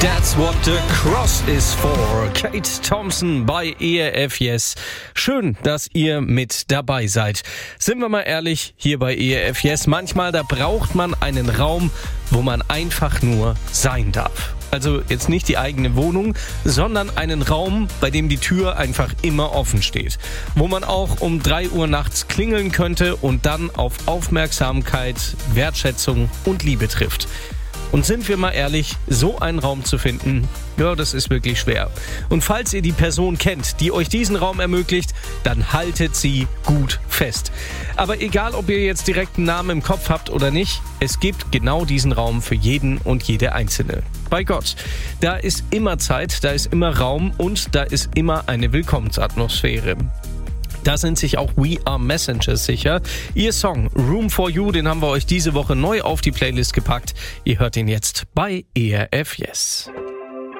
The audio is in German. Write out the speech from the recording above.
That's what the cross is for. Kate Thompson bei ERF Yes. Schön, dass ihr mit dabei seid. Sind wir mal ehrlich, hier bei ERF Yes, manchmal da braucht man einen Raum, wo man einfach nur sein darf. Also jetzt nicht die eigene Wohnung, sondern einen Raum, bei dem die Tür einfach immer offen steht. Wo man auch um 3 Uhr nachts klingeln könnte und dann auf Aufmerksamkeit, Wertschätzung und Liebe trifft. Und sind wir mal ehrlich, so einen Raum zu finden, ja, das ist wirklich schwer. Und falls ihr die Person kennt, die euch diesen Raum ermöglicht, dann haltet sie gut fest. Aber egal, ob ihr jetzt direkt einen Namen im Kopf habt oder nicht, es gibt genau diesen Raum für jeden und jede Einzelne. Bei Gott. Da ist immer Zeit, da ist immer Raum und da ist immer eine Willkommensatmosphäre. Da sind sich auch We Are Messengers sicher. Ihr Song Room for You, den haben wir euch diese Woche neu auf die Playlist gepackt. Ihr hört ihn jetzt bei ERF Yes.